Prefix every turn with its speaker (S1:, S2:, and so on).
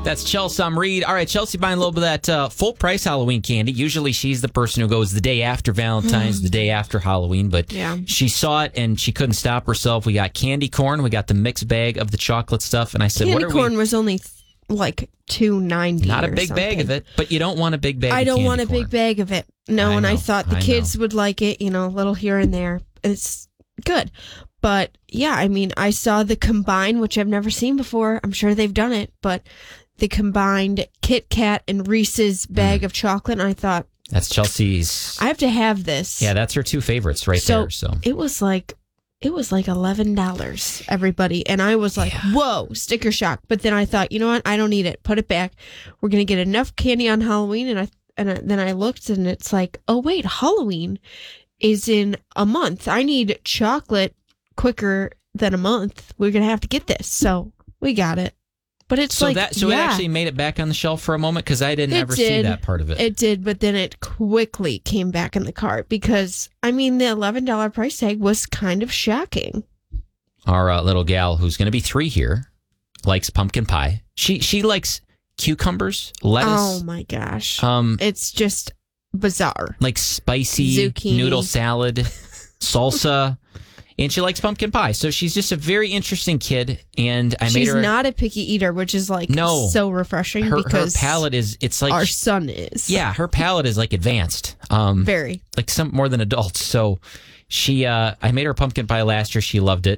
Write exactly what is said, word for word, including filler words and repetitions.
S1: That's Chelsea Reed. All right, Chelsea buying a little bit of that uh, full price Halloween candy. Usually she's the person who goes the day after Valentine's, the day after Halloween, but
S2: yeah.
S1: she saw it and she couldn't stop herself. We got candy corn. We got the mixed bag of the chocolate stuff. And I said,
S2: candy
S1: what are
S2: corn
S1: we?
S2: was only like two ninety.
S1: Not a big
S2: something.
S1: bag of it, but you don't want a big bag
S2: I
S1: of
S2: don't
S1: candy
S2: want a
S1: corn.
S2: big bag of it. No,
S1: I
S2: and
S1: know,
S2: I thought the
S1: I
S2: kids
S1: know.
S2: would like it, you know, a little here and there. It's good. But yeah, I mean, I saw the combined, which I've never seen before. I'm sure they've done it, but the combined Kit Kat and Reese's bag mm. of chocolate, and I thought,
S1: that's Chelsea's.
S2: I have to have this.
S1: Yeah, that's her two favorites right
S2: so
S1: there. So
S2: it was like, it was like eleven dollars, everybody. And I was like,
S1: yeah.
S2: whoa, sticker shock. But then I thought, you know what? I don't need it. Put it back. We're going to get enough candy on Halloween. And I and I, then I looked and it's like, oh, wait, Halloween is in a month. I need chocolate quicker than a month. We're going to have to get this. So we got it. But it's
S1: so
S2: like,
S1: that so
S2: yeah,
S1: it actually made it back on the shelf for a moment because I didn't
S2: it
S1: ever
S2: did.
S1: see that part of it.
S2: It did, but then it quickly came back in the cart because, I mean, the eleven dollars price tag was kind of shocking.
S1: Our uh, little gal, who's going to be three here, likes pumpkin pie. She she likes cucumbers, lettuce.
S2: Oh my gosh.
S1: Um,
S2: it's just bizarre.
S1: Like spicy
S2: Zucchini.
S1: noodle salad, salsa, and she likes pumpkin pie. So she's just a very interesting kid. And I
S2: She's
S1: made her.
S2: not a picky eater, which is like
S1: No.
S2: so refreshing
S1: Her, her
S2: because
S1: palate is. It's like
S2: our son is.
S1: Yeah, her palate is like advanced. Um,
S2: Very.
S1: like some more than adults. So she, uh, I made her pumpkin pie last year. She loved it.